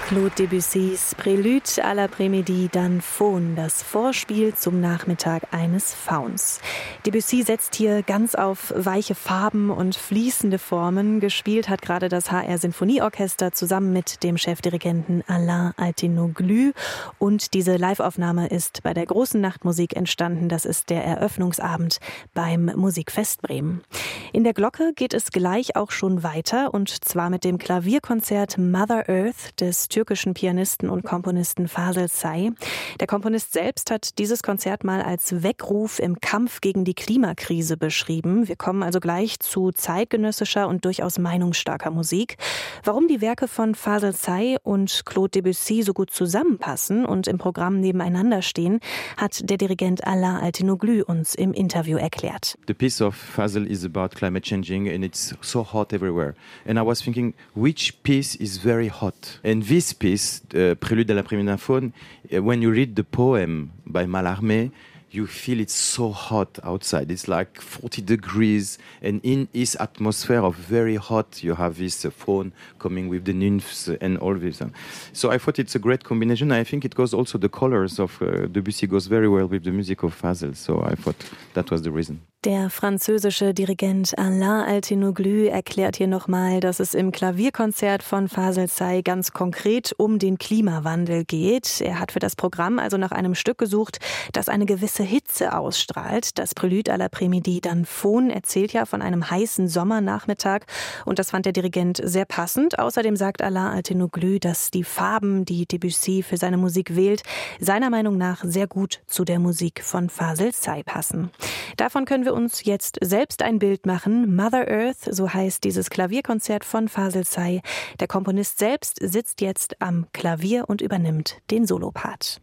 Claude Debussys Prélude à l'après-midi d'un Faun, das Vorspiel zum Nachmittag eines Fauns. Debussy setzt hier ganz auf weiche Farben und fließende Formen. Gespielt hat gerade das HR Sinfonieorchester zusammen mit dem Chefdirigenten Alain Altinoglu. Und diese Liveaufnahme ist bei der Großen Nachtmusik entstanden. Das ist der Eröffnungsabend beim Musikfest Bremen. In der Glocke geht es gleich auch schon weiter, und zwar mit dem Klavierkonzert Mother Earth des türkischen Pianisten und Komponisten Fasıl Say. Der Komponist selbst hat dieses Konzert mal als Weckruf im Kampf gegen die Klimakrise beschrieben. Wir kommen also gleich zu zeitgenössischer und durchaus meinungsstarker Musik. Warum die Werke von Fasıl Say und Claude Debussy so gut zusammenpassen und im Programm nebeneinander stehen, hat der Dirigent Alain Altinoglu uns im Interview erklärt. The piece of Fasıl is about climate changing and it's so hot everywhere. And I was thinking, which piece is very hot? And this piece, Prélude à l'après-midi d'un Faun, when you read the poem by Mallarmé, you feel it's so hot outside. It's like 40 degrees, and in this atmosphere of very hot, you have this faun coming with the nymphs and all this. So I thought it's a great combination. I think it goes also, the colors of Debussy goes very well with the music of Fasıl. So I thought that was the reason. Der französische Dirigent Alain Altinoglu erklärt hier nochmal, dass es im Klavierkonzert von Fasıl Say ganz konkret um den Klimawandel geht. Er hat für das Programm also nach einem Stück gesucht, das eine gewisse Hitze ausstrahlt. Das Prélude à l'après-midi d'un Faun erzählt ja von einem heißen Sommernachmittag, und das fand der Dirigent sehr passend. Außerdem sagt Alain Altinoglu, dass die Farben, die Debussy für seine Musik wählt, seiner Meinung nach sehr gut zu der Musik von Fasıl Say passen. Davon können wir uns jetzt selbst ein Bild machen. Mother Earth, so heißt dieses Klavierkonzert von Fasıl Say. Der Komponist selbst sitzt jetzt am Klavier und übernimmt den Solopart.